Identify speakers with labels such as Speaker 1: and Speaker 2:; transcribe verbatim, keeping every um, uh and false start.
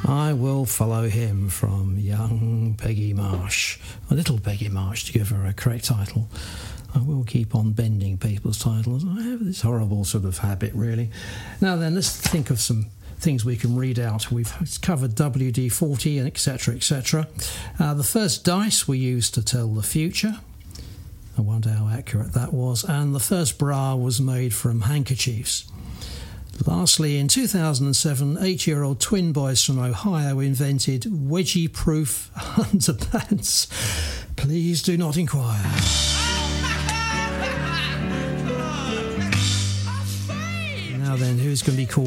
Speaker 1: I Will Follow Him from young Peggy Marsh, or little Peggy Marsh to give her a correct title. I will keep on bending people's titles. I have this horrible sort of habit, really. Now then, let's think of some things we can read out. We've covered W D forty and et cetera, et cetera. Uh, the first dice we used to tell the future. I wonder how accurate that was. And the first bra was made from handkerchiefs. Lastly, in two thousand seven, eight-year-old twin boys from Ohio invented wedgie-proof underpants. Please do not inquire. Now then, who's going to be called